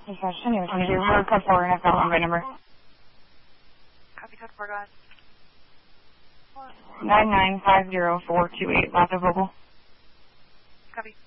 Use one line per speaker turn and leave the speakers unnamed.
Dispatch 22, road code 4, and FL on number.
Copy, code 4, go ahead.
9950428, Lato Vocal.
Copy.